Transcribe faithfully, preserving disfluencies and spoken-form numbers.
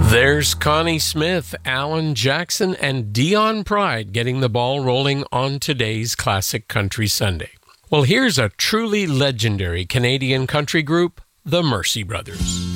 There's Connie Smith, Alan Jackson, and Dion Pride getting the ball rolling on today's Classic Country Sunday. Well, here's a truly legendary Canadian country group, the Mercy Brothers.